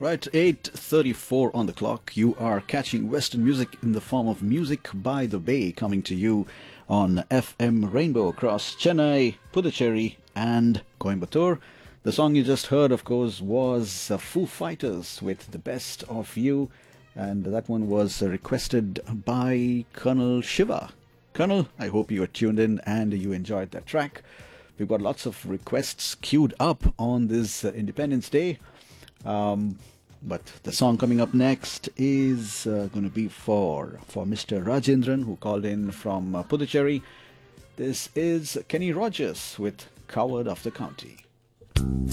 Right, 8:34 on the clock. You are catching Western music in the form of Music by the Bay, coming to you on FM Rainbow across Chennai, Puducherry, and Coimbatore. The song you just heard, of course, was Foo Fighters with The Best of You, and that one was requested by Colonel Shiva. Colonel, I hope you are tuned in and you enjoyed that track. We've got lots of requests queued up on this Independence Day. But the song coming up next is going to be for Mr. Rajendran, who called in from Puducherry. This is Kenny Rogers with Coward of the County.